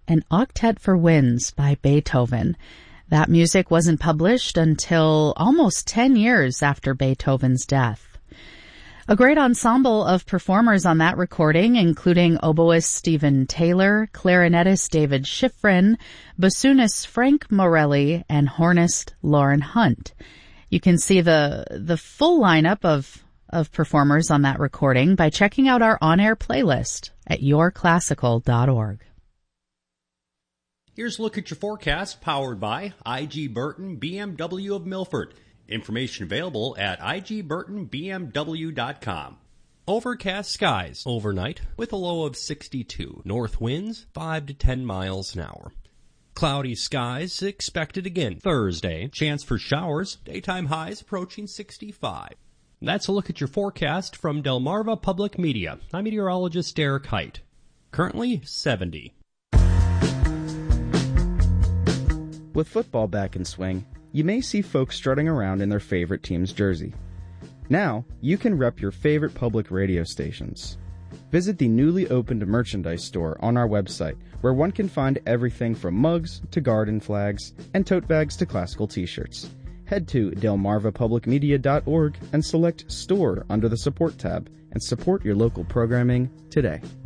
An Octet for Winds by Beethoven. That music wasn't published until almost 10 years after Beethoven's death. A great ensemble of performers on that recording, including oboist Stephen Taylor, clarinetist David Schifrin, bassoonist Frank Morelli, and hornist Lauren Hunt. You can see the full lineup of performers on that recording by checking out our on-air playlist at yourclassical.org. Here's a look at your forecast powered by IG Burton BMW of Milford. Information available at igburtonbmw.com. Overcast skies overnight with a low of 62. North winds 5 to 10 miles an hour. Cloudy skies expected again Thursday. Chance for showers. Daytime highs approaching 65. That's a look at your forecast from Delmarva Public Media. I'm meteorologist Derek Height. Currently 70. With football back in swing, you may see folks strutting around in their favorite team's jersey. Now, you can rep your favorite public radio stations. Visit the newly opened merchandise store on our website, where one can find everything from mugs to garden flags and tote bags to classical t-shirts. Head to delmarvapublicmedia.org and select Store under the Support tab and support your local programming today.